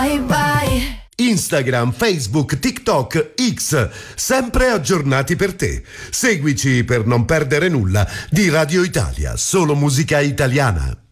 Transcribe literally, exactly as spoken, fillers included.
Bye bye. Instagram, Facebook, TikTok, X, sempre aggiornati per te. Seguici per non perdere nulla di Radio Italia, solo musica italiana.